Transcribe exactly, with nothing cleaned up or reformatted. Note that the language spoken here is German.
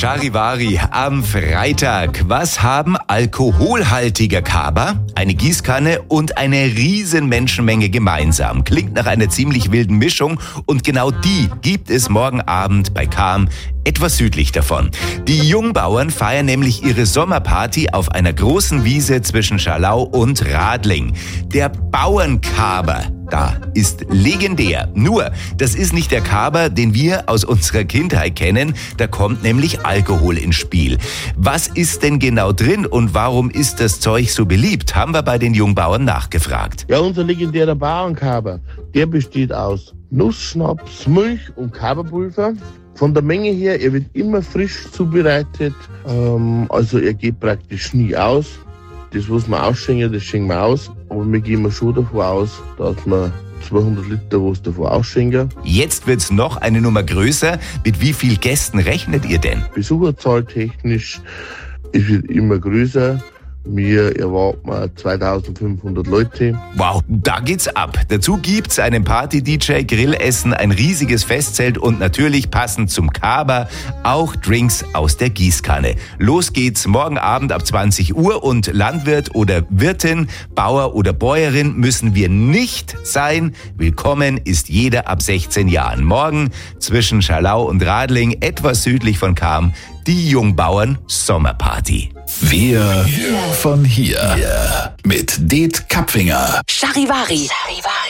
Charivari am Freitag. Was haben alkoholhaltiger Kaba, eine Gießkanne und eine riesen Menschenmenge gemeinsam? Klingt nach einer ziemlich wilden Mischung und genau die gibt es morgen Abend bei Cham, etwas südlich davon. Die Jungbauern feiern nämlich ihre Sommerparty auf einer großen Wiese zwischen Schalau und Radling. Der Bauernkaber da ist legendär. Nur, das ist nicht der Kaber, den wir aus unserer Kindheit kennen. Da kommt nämlich Alkohol ins Spiel. Was ist denn genau drin und warum ist das Zeug so beliebt? Haben wir bei den Jungbauern nachgefragt. Ja, unser legendärer Bauernkaber, der besteht aus Nussschnaps, Milch und Kaberpulver. Von der Menge her, er wird immer frisch zubereitet. Ähm, also er geht praktisch nie aus. Das, was wir ausschenken, das schenken wir aus. Aber wir gehen schon davon aus, dass wir zweihundert Liter was davon ausschenken. Jetzt wird's noch eine Nummer größer. Mit wie viel Gästen rechnet ihr denn? Besucherzahl technisch, es wird immer größer. Wir erwarten zweitausendfünfhundert Leute. Wow, da geht's ab. Dazu gibt's einen Party-D J, Grillessen, ein riesiges Festzelt und natürlich passend zum Kaber auch Drinks aus der Gießkanne. Los geht's morgen Abend ab zwanzig Uhr und Landwirt oder Wirtin, Bauer oder Bäuerin müssen wir nicht sein. Willkommen ist jeder ab sechzehn Jahren. Morgen zwischen Schalau und Radling, etwas südlich von Cham, die Jungbauern Sommerparty. Wir von hier. Mit Det Kapfinger. Charivari. Charivari.